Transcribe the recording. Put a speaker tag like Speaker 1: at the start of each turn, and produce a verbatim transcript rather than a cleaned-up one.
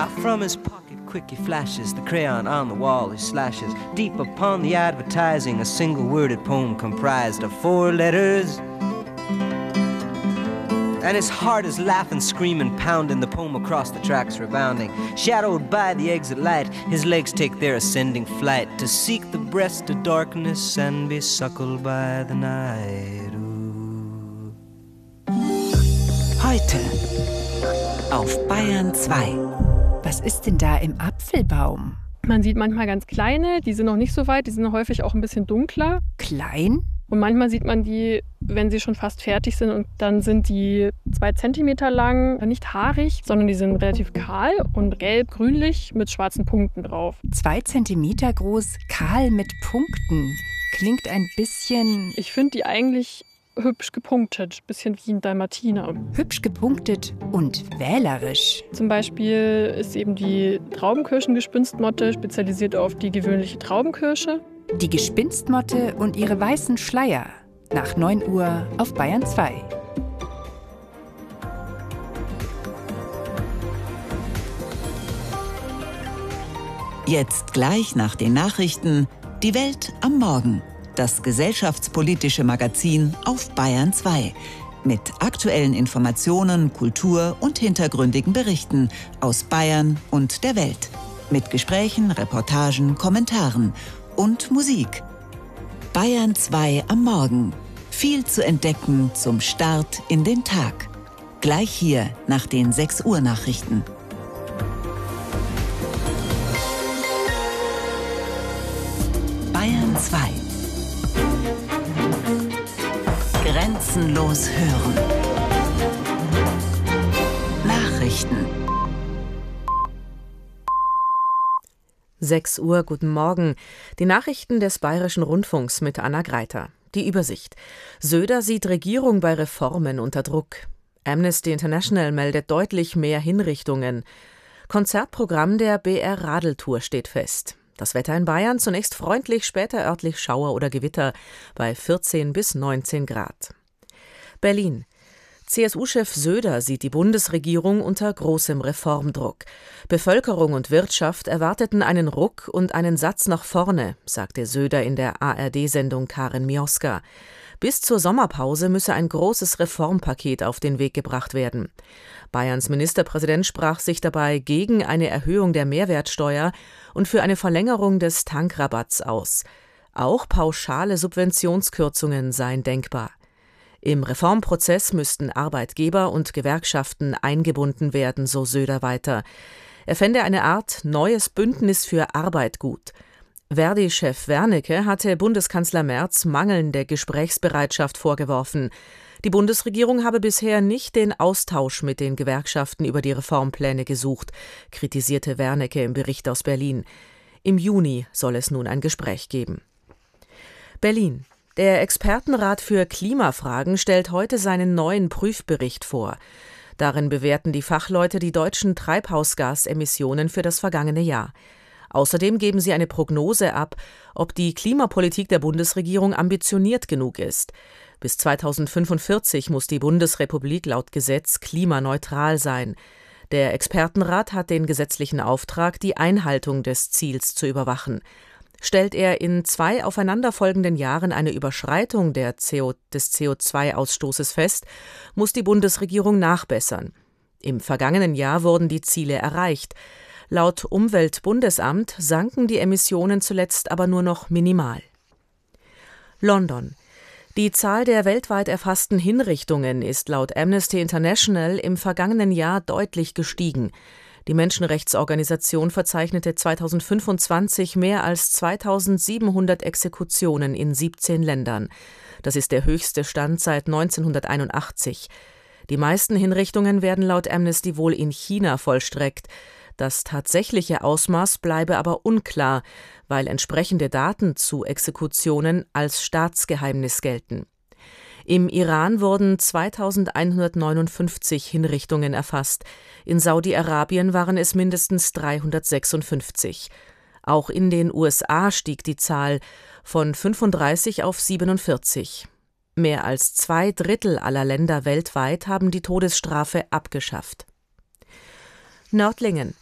Speaker 1: Now from his pocket quick he flashes the crayon on the wall he slashes deep upon the advertising a single worded poem comprised of four letters. And his heart is laughing, screaming, pounding, the poem across the tracks rebounding. Shadowed by the exit light, his legs take their ascending flight to seek the breast of darkness and be suckled by the night. Ooh.
Speaker 2: Heute auf Bayern zwei.
Speaker 3: Was ist denn da im Apfelbaum?
Speaker 4: Man sieht manchmal ganz kleine, die sind noch nicht so weit, die sind häufig auch ein bisschen dunkler.
Speaker 3: Klein?
Speaker 4: Und manchmal sieht man die, wenn sie schon fast fertig sind und dann sind die zwei Zentimeter lang, nicht haarig, sondern die sind relativ kahl und gelb-grünlich mit schwarzen Punkten drauf.
Speaker 3: Zwei Zentimeter groß, kahl mit Punkten. Klingt ein bisschen...
Speaker 4: Ich finde die eigentlich hübsch gepunktet, bisschen wie ein Dalmatiner.
Speaker 3: Hübsch gepunktet und wählerisch.
Speaker 4: Zum Beispiel ist eben die Traubenkirschengespinstmotte spezialisiert auf die gewöhnliche Traubenkirsche.
Speaker 3: Die Gespinstmotte und ihre weißen Schleier. Nach neun Uhr auf Bayern zwei.
Speaker 2: Jetzt gleich nach den Nachrichten Die Welt am Morgen. Das gesellschaftspolitische Magazin auf Bayern zwei. Mit aktuellen Informationen, Kultur und hintergründigen Berichten aus Bayern und der Welt. Mit Gesprächen, Reportagen, Kommentaren und Musik. Bayern zwei am Morgen. Viel zu entdecken zum Start in den Tag. Gleich hier nach den sechs Uhr Nachrichten. Bayern zwei. Grenzenlos hören. Nachrichten.
Speaker 5: sechs Uhr, guten Morgen. Die Nachrichten des Bayerischen Rundfunks mit Anna Greiter. Die Übersicht. Söder sieht Regierung bei Reformen unter Druck. Amnesty International meldet deutlich mehr Hinrichtungen. Konzertprogramm der B R Radeltour steht fest. Das Wetter in Bayern zunächst freundlich, später örtlich Schauer oder Gewitter bei vierzehn bis neunzehn Grad. Berlin. C S U-Chef Söder sieht die Bundesregierung unter großem Reformdruck. Bevölkerung und Wirtschaft erwarteten einen Ruck und einen Satz nach vorne, sagte Söder in der A R D-Sendung Karin Mioska. Bis zur Sommerpause müsse ein großes Reformpaket auf den Weg gebracht werden. Bayerns Ministerpräsident sprach sich dabei gegen eine Erhöhung der Mehrwertsteuer und für eine Verlängerung des Tankrabatts aus. Auch pauschale Subventionskürzungen seien denkbar. Im Reformprozess müssten Arbeitgeber und Gewerkschaften eingebunden werden, so Söder weiter. Er fände eine Art neues Bündnis für Arbeit gut. Verdi-Chef Wernicke hatte Bundeskanzler Merz mangelnde Gesprächsbereitschaft vorgeworfen. Die Bundesregierung habe bisher nicht den Austausch mit den Gewerkschaften über die Reformpläne gesucht, kritisierte Wernicke im Bericht aus Berlin. Im Juni soll es nun ein Gespräch geben. Berlin. Der Expertenrat für Klimafragen stellt heute seinen neuen Prüfbericht vor. Darin bewerten die Fachleute die deutschen Treibhausgasemissionen für das vergangene Jahr. Außerdem geben sie eine Prognose ab, ob die Klimapolitik der Bundesregierung ambitioniert genug ist. Bis zweitausendfünfundvierzig muss die Bundesrepublik laut Gesetz klimaneutral sein. Der Expertenrat hat den gesetzlichen Auftrag, die Einhaltung des Ziels zu überwachen. Stellt er in zwei aufeinanderfolgenden Jahren eine Überschreitung der C O, des C O zwei Ausstoßes fest, muss die Bundesregierung nachbessern. Im vergangenen Jahr wurden die Ziele erreicht. Laut Umweltbundesamt sanken die Emissionen zuletzt aber nur noch minimal. London. Die Zahl der weltweit erfassten Hinrichtungen ist laut Amnesty International im vergangenen Jahr deutlich gestiegen. Die Menschenrechtsorganisation verzeichnete zweitausendfünfundzwanzig mehr als zweitausendsiebenhundert Exekutionen in siebzehn Ländern. Das ist der höchste Stand seit neunzehnhunderteinundachtzig. Die meisten Hinrichtungen werden laut Amnesty wohl in China vollstreckt. Das tatsächliche Ausmaß bleibe aber unklar, weil entsprechende Daten zu Exekutionen als Staatsgeheimnis gelten. Im Iran wurden zweitausendeinhundertneunundfünfzig Hinrichtungen erfasst. In Saudi-Arabien waren es mindestens dreihundertsechsundfünfzig. Auch in den U S A stieg die Zahl von fünfunddreißig auf siebenundvierzig. Mehr als zwei Drittel aller Länder weltweit haben die Todesstrafe abgeschafft. Nördlingen.